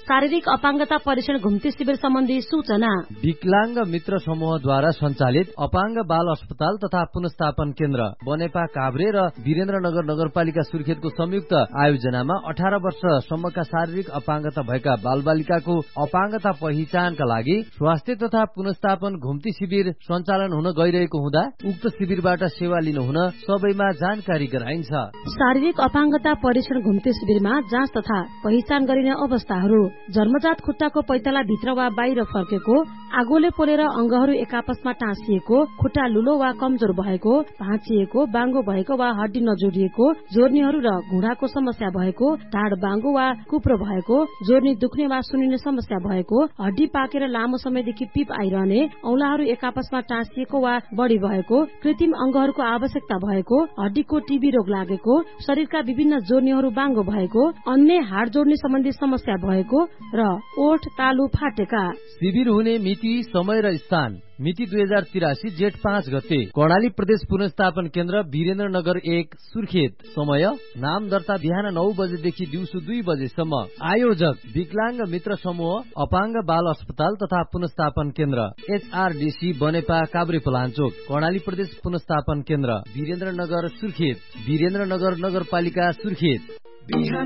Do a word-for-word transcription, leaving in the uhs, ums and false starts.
शारीरिक अपाङ्गता परीक्षण घुम्ती शिविर सम्बन्धी सूचना। विकलाङ्ग मित्र समूहद्वारा सञ्चालित अपाङ्ग बाल अस्पताल तथा पुनर्स्थापन केन्द्र बनेपा काभ्रे र वीरेन्द्रनगर नगरपालिका सुर्खेतको संयुक्त आयोजनामा अठार वर्षसम्मका शारीरिक अपाङ्गता भएका बालबालिकाको अपाङ्गता पहिचानका लागि स्वास्थ्य तथा पुनर्स्थापन घुम्ती शिविर सञ्चालन हुन गइरहेको हुँदा उक्त शिविरबाट सेवा लिनु हुन सबैमा जानकारी गराइन्छ। शारीरिक अपाङ्गता परीक्षण घुम्ती शिविरमा जाँच तथा पहिचान गरिने अवस्थाहरू: जन्मजात खुट्टाको पैताला भित्र वा बाहिर फर्केको, आगोले पोलेर अंगहरू एकापसमा टाँसिएको, खुट्टा लुलो वा कमजोर भएको, भाँचिएको, बाङ्गो भएको वा हड्डी नजोडिएको, जोर्नीहरू र घुँडाको समस्या भएको, ढाड बाङ्गो वा कुप्रो भएको, जोर्नी दुख्ने वा सुनिने समस्या भएको, हड्डी पाकेर लामो समयदेखि पिप आइरहने, औंलाहरू एकापसमा टाँसिएको वा बढ़ी भएको, कृत्रिम अंगहरूको आवश्यकता भएको, हड्डीको टीबी रोग लागेको, शरीरका विभिन्न जोर्नीहरू बाङ्गो भएको, अन्य हाड जोड्ने सम्बन्धी समस्या भएको र ओठ तालु फाटेका। शिविर हुने मिति, समय र स्थान: मिति दुई हजार तिरासी जेठ पाँच गते, कर्णाली प्रदेश पुनर्स्थापन केन्द्र वीरेन्द्रनगर एक सुर्खेत। समय नाम दर्ता बिहान नौ बजेदेखि दिउँसो दुई बजेसम्म। आयोजक विकलाङ्ग मित्र समूह अपाङ्ग बाल अस्पताल तथा पुनर्स्थापन केन्द्र एचआरडीसी बनेपा काभ्रे पलाञ्चोक। कर्णाली प्रदेश पुनर्स्थापन केन्द्र वीरेन्द्रनगर सुर्खेत। वीरेन्द्रनगर नगरपालिका सुर्खेत।